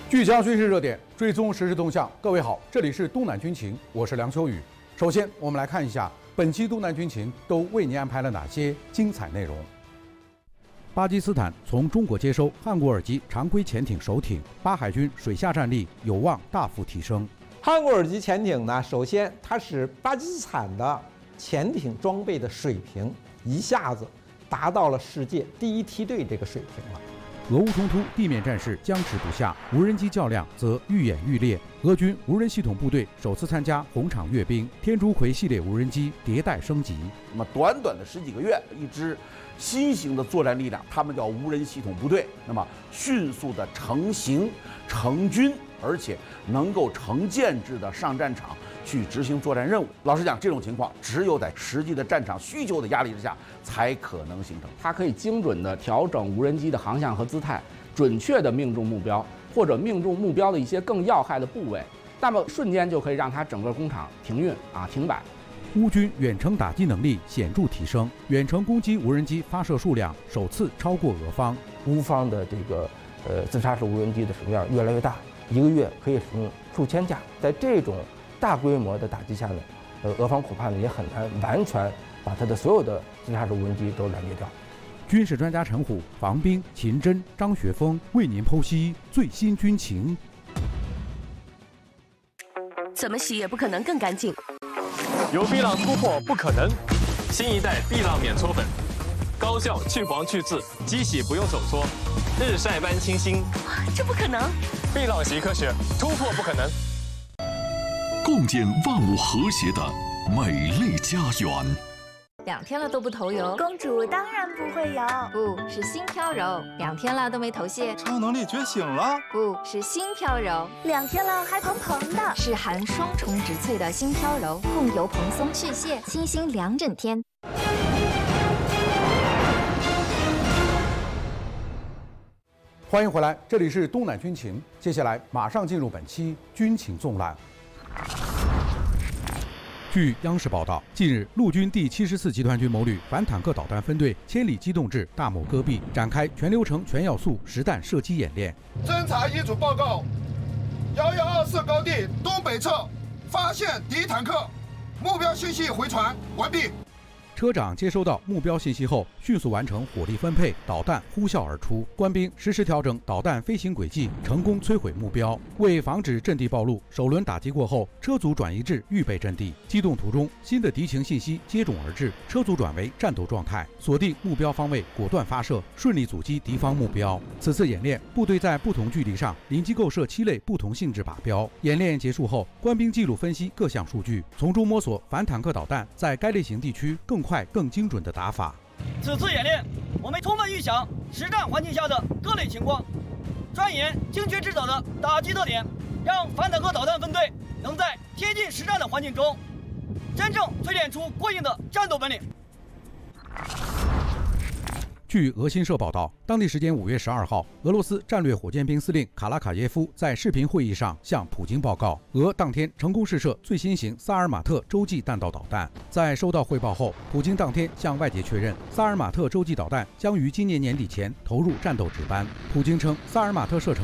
聚焦军事热点，追踪实时动向。各位好，这里是东南军情，我是梁秋雨。首先，我们来看一下本期东南军情都为您安排了哪些精彩内容。巴基斯坦从中国接收汉古尔级常规潜艇首艇，巴海军水下战力有望大幅提升。 汉古尔级潜艇呢，首先它使巴基斯坦的潜艇装备的水平一下子达到了世界第一梯队这个水平了。 俄乌冲突地面战事僵持不下，无人机较量则愈演愈烈。俄军无人系统部队首次参加红场阅兵，天竺葵系列无人机迭代升级。 那么短短的十几个月，一支新型的作战力量，他们叫无人系统部队，那么迅速的成型成军，而且能够成建制的上战场去执行作战任务。老实讲，这种情况只有在实际的战场需求的压力之下才可能形成。 它可以精准地调整无人机的航向和姿态，准确地命中目标，或者命中目标的一些更要害的部位，那么瞬间就可以让它整个工厂停运停摆。 乌军远程打击能力显著提升，远程攻击无人机发射数量首次超过俄方。 乌方的这个自杀式无人机的使用量越来越大，一个月可以使用数千架。在这种大规模的打击下呢，俄方恐怕呢也很难完全把它的所有的自杀式无人机都拦截掉。 军事专家陈虎、房兵、秦真、张学峰为您剖析最新军情。 怎么洗也不可能更干净。 有碧浪突破不可能，新一代碧浪免搓粉，高效去黄去渍，机洗不用手搓，日晒般清新。 这不可能！ 碧浪洗科学，突破不可能。 共建万物和谐的美丽家园。 2天了都不头油， 公主当然不会油， 不是心飘柔。2天了都没头屑， 超能力觉醒了， 不是心飘柔。 2天了还蓬蓬的， 是含双重植萃的心飘柔，控油蓬松去屑，清新2整天。 欢迎回来，这里是东南军情，接下来马上进入本期军情纵览。据央视报道，近日，陆军第74集团军某旅反坦克导弹分队千里机动至大漠戈壁，展开全流程、全要素实弹射击演练。 侦察一组报告：1124高地东北侧发现敌坦克，目标信息回传完毕。 车长接收到目标信息后，迅速完成火力分配，导弹呼啸而出。官兵实时调整导弹飞行轨迹，成功摧毁目标。为防止阵地暴露，首轮打击过后，车组转移至预备阵地。机动途中，新的敌情信息接踵而至，车组转为战斗状态，锁定目标方位，果断发射，顺利阻击敌方目标。此次演练，部队在不同距离上临机构设7类不同性质靶标。演练结束后，官兵记录分析各项数据，从中摸索反坦克导弹在该类型地区更快、更精准的打法。 此次演练，我们充分预想实战环境下的各类情况，钻研精确制导的打击特点，让反坦克导弹分队能在贴近实战的环境中，真正淬炼出过硬的战斗本领。 据俄新社报道，当地时间5月12号，俄罗斯战略火箭兵司令卡拉卡耶夫在视频会议上向普京报告，俄当天成功试射最新型萨尔马特洲际弹道导弹。在收到汇报后，普京当天向外界确认，萨尔马特洲际导弹将于今年年底前投入战斗值班。普京称，萨尔马特射程